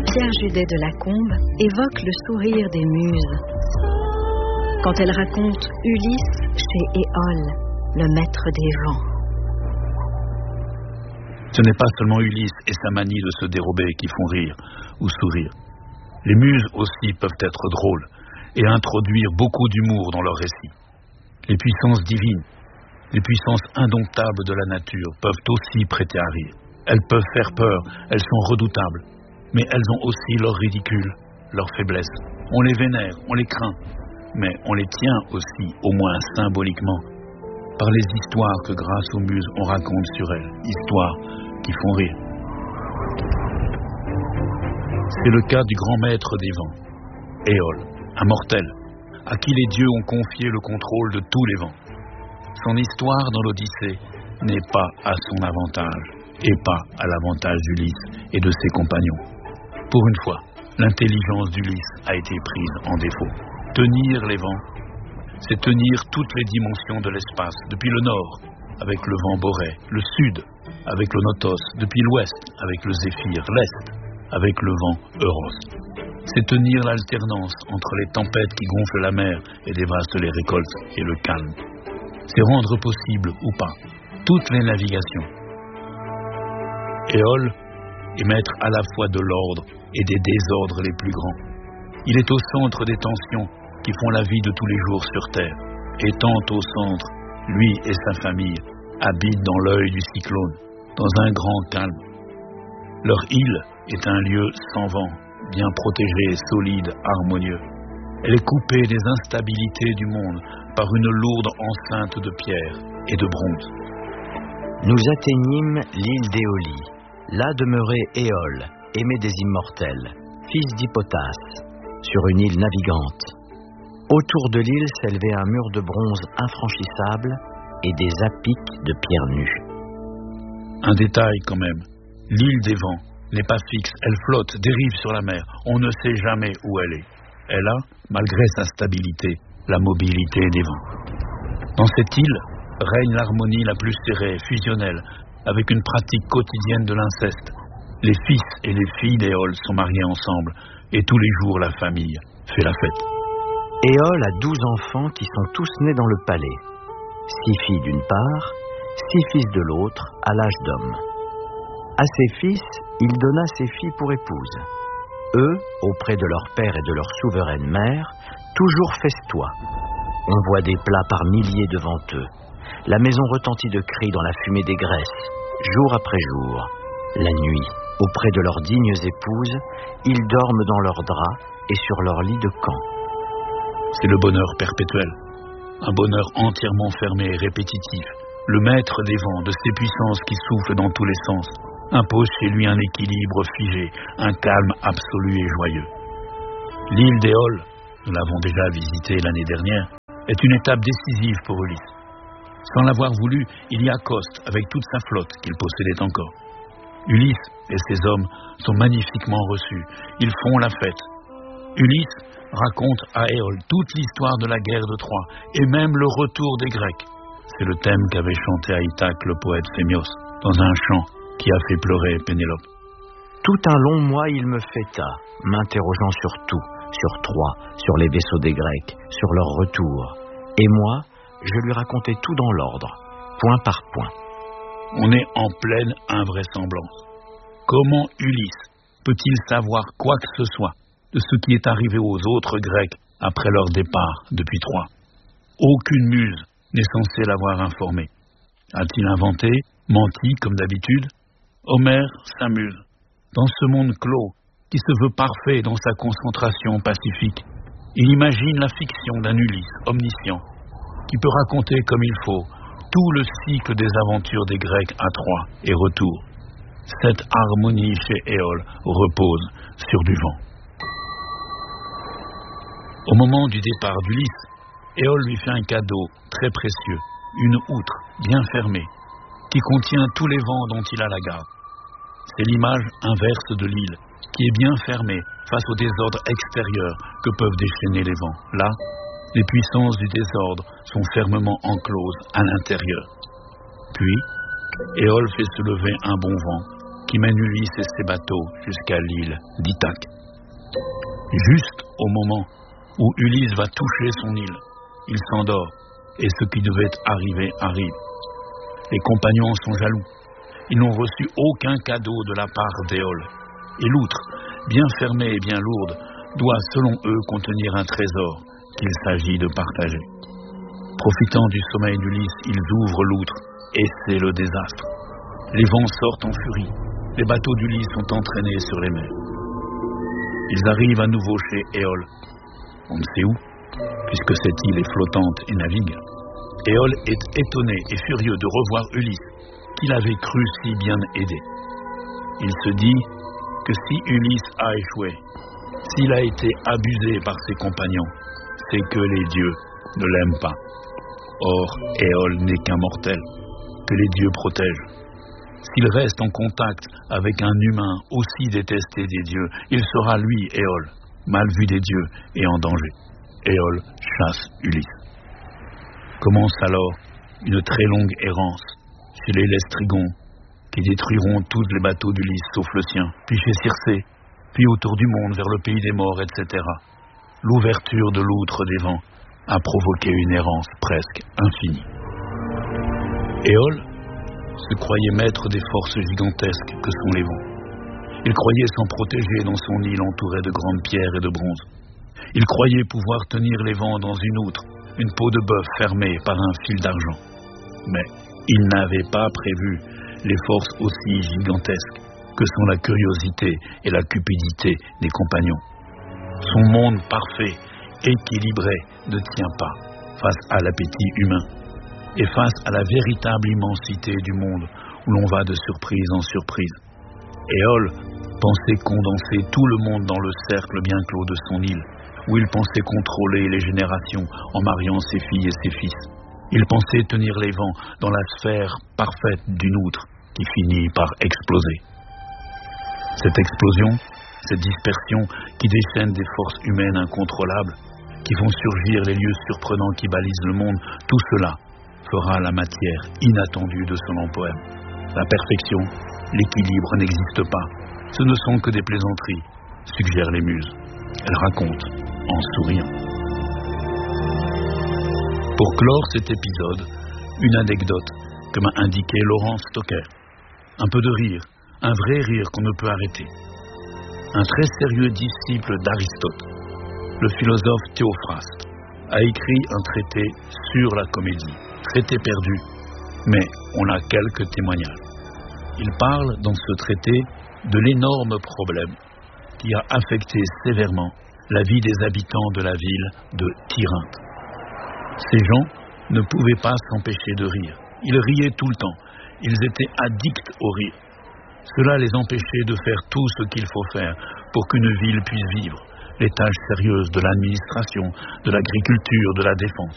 Pierre Judet de Lacombe évoque le sourire des muses quand elle raconte Ulysse chez Éole, le maître des vents. Ce n'est pas seulement Ulysse et sa manie de se dérober qui font rire ou sourire. Les muses aussi peuvent être drôles et introduire beaucoup d'humour dans leurs récits. Les puissances divines, les puissances indomptables de la nature peuvent aussi prêter à rire. Elles peuvent faire peur, elles sont redoutables, mais elles ont aussi leur ridicule, leur faiblesse. On les vénère, on les craint, mais on les tient aussi, au moins symboliquement, par les histoires que grâce aux muses on raconte sur elles, histoires qui font rire. C'est le cas du grand maître des vents, Éole, un mortel, à qui les dieux ont confié le contrôle de tous les vents. Son histoire dans l'Odyssée n'est pas à son avantage, et pas à l'avantage d'Ulysse et de ses compagnons. Pour une fois, l'intelligence d'Ulysse a été prise en défaut. Tenir les vents, c'est tenir toutes les dimensions de l'espace, depuis le nord, avec le vent Borée, le sud, avec le Notos, depuis l'ouest, avec le Zéphyr, l'est, avec le vent Euros. C'est tenir l'alternance entre les tempêtes qui gonflent la mer et dévastent les récoltes et le calme. C'est rendre possible, ou pas, toutes les navigations. Éole est maître à la fois de l'ordre et des désordres les plus grands. Il est au centre des tensions qui font la vie de tous les jours sur Terre. Étant au centre, lui et sa famille habitent dans l'œil du cyclone, dans un grand calme. Leur île est un lieu sans vent, bien protégé, solide, harmonieux. Elle est coupée des instabilités du monde par une lourde enceinte de pierre et de bronze. Nous atteignîmes l'île d'Éolie. Là demeurait Éole, aimé des immortels, fils d'Hippotas, sur une île navigante. Autour de l'île s'élevait un mur de bronze infranchissable et des apics de pierre nue. Un détail quand même, l'île des vents n'est pas fixe, elle flotte, dérive sur la mer, on ne sait jamais où elle est. Elle a, malgré sa stabilité, la mobilité des vents. Dans cette île règne l'harmonie la plus serrée, fusionnelle, avec une pratique quotidienne de l'inceste. Les fils et les filles d'Éole sont mariés ensemble, et tous les jours la famille fait la fête. Éole a 12 enfants qui sont tous nés dans le palais. 6 filles d'une part, 6 fils de l'autre, à l'âge d'homme. À ses fils, il donna ses filles pour épouses. Eux, auprès de leur père et de leur souveraine mère, toujours festoient. On voit des plats par milliers devant eux. La maison retentit de cris dans la fumée des graisses, jour après jour. La nuit, auprès de leurs dignes épouses, ils dorment dans leurs draps et sur leur lit de camp. C'est le bonheur perpétuel, un bonheur entièrement fermé et répétitif. Le maître des vents, de ces puissances qui soufflent dans tous les sens, impose chez lui un équilibre figé, un calme absolu et joyeux. L'île d'Éole, nous l'avons déjà visitée l'année dernière, est une étape décisive pour Ulysse. Sans l'avoir voulu, il y accoste avec toute sa flotte qu'il possédait encore. Ulysse et ses hommes sont magnifiquement reçus, ils font la fête. Ulysse raconte à Éole toute l'histoire de la guerre de Troie et même le retour des Grecs. C'est le thème qu'avait chanté à Ithaque le poète Phémios dans un chant qui a fait pleurer Pénélope. Tout un long mois, il me fêta, m'interrogeant sur tout, sur Troie, sur les vaisseaux des Grecs, sur leur retour. Et moi, je lui racontais tout dans l'ordre, point par point. On est en pleine invraisemblance. Comment Ulysse peut-il savoir quoi que ce soit de ce qui est arrivé aux autres Grecs après leur départ depuis Troie? Aucune muse n'est censée l'avoir informé. A-t-il inventé, menti comme d'habitude? Homère s'amuse. Dans ce monde clos, qui se veut parfait dans sa concentration pacifique, il imagine la fiction d'un Ulysse omniscient, qui peut raconter comme il faut tout le cycle des aventures des Grecs à Troie et retour. Cette harmonie chez Éole repose sur du vent. Au moment du départ d'Ulysse, Éole lui fait un cadeau très précieux, une outre bien fermée, qui contient tous les vents dont il a la garde. C'est l'image inverse de l'île, qui est bien fermée face au désordre extérieur que peuvent déchaîner les vents. Là, les puissances du désordre sont fermement encloses à l'intérieur. Puis, Éole fait se lever un bon vent qui mène Ulysse et ses bateaux jusqu'à l'île d'Ithaque. Juste au moment où Ulysse va toucher son île, il s'endort et ce qui devait arriver arrive. Les compagnons sont jaloux. Ils n'ont reçu aucun cadeau de la part d'Éole. Et l'outre, bien fermée et bien lourde, doit selon eux contenir un trésor qu'il s'agit de partager. Profitant du sommeil d'Ulysse, ils ouvrent l'outre et c'est le désastre. Les vents sortent en furie. Les bateaux d'Ulysse sont entraînés sur les mers. Ils arrivent à nouveau chez Éole. On ne sait où, puisque cette île est flottante et navigue. Éole est étonné et furieux de revoir Ulysse, qu'il avait cru si bien aidé. Il se dit que si Ulysse a échoué, s'il a été abusé par ses compagnons, c'est que les dieux ne l'aiment pas. Or, Éole n'est qu'un mortel, que les dieux protègent. S'il reste en contact avec un humain aussi détesté des dieux, il sera lui, Éole, mal vu des dieux et en danger. Éole chasse Ulysse. Commence alors une très longue errance chez les Lestrygons, qui détruiront tous les bateaux d'Ulysse sauf le sien, puis chez Circé, puis autour du monde vers le pays des morts, etc. L'ouverture de l'outre des vents a provoqué une errance presque infinie. Éole se croyait maître des forces gigantesques que sont les vents. Il croyait s'en protéger dans son île entourée de grandes pierres et de bronze. Il croyait pouvoir tenir les vents dans une outre, une peau de bœuf fermée par un fil d'argent. Mais il n'avait pas prévu les forces aussi gigantesques que sont la curiosité et la cupidité des compagnons. Son monde parfait, équilibré, ne tient pas face à l'appétit humain et face à la véritable immensité du monde où l'on va de surprise en surprise. Éole pensait condenser tout le monde dans le cercle bien clos de son île, où il pensait contrôler les générations en mariant ses filles et ses fils. Il pensait tenir les vents dans la sphère parfaite d'une outre qui finit par exploser. Cette explosion, cette dispersion qui déchaîne des forces humaines incontrôlables, qui font surgir les lieux surprenants qui balisent le monde, tout cela fera la matière inattendue de ce long poème. La perfection, l'équilibre n'existent pas. Ce ne sont que des plaisanteries, suggèrent les muses. Elles racontent en souriant. Pour clore cet épisode, une anecdote que m'a indiqué Laurence Stocker. Un peu de rire, un vrai rire qu'on ne peut arrêter. Un très sérieux disciple d'Aristote, le philosophe Théophraste, a écrit un traité sur la comédie, traité perdu, mais on a quelques témoignages. Il parle dans ce traité de l'énorme problème qui a affecté sévèrement la vie des habitants de la ville de Tirinthe. Ces gens ne pouvaient pas s'empêcher de rire. Ils riaient tout le temps. Ils étaient addicts au rire. Cela les empêchait de faire tout ce qu'il faut faire pour qu'une ville puisse vivre, les tâches sérieuses de l'administration, de l'agriculture, de la défense.